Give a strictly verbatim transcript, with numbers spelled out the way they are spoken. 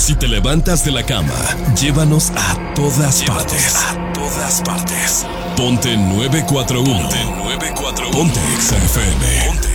Si te levantas de la cama, llévanos a todas Llévanos partes. a todas partes. Ponte nueve cuatro uno. Ponte nueve cuatro uno. Ponte Exa F M. Ponte